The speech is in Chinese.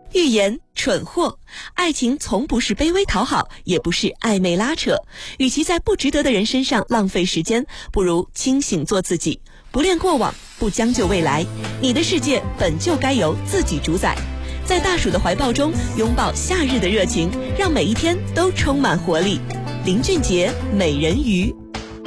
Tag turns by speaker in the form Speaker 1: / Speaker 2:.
Speaker 1: 预言蠢货，爱情从不是卑微讨好，也不是暧昧拉扯。与其在不值得的人身上浪费时间，不如清醒做自己，不恋过往，不将就未来。你的世界本就该由自己主宰。在大暑的怀抱中，拥抱夏日的热情，让每一天都充满活力。林俊杰，美人鱼。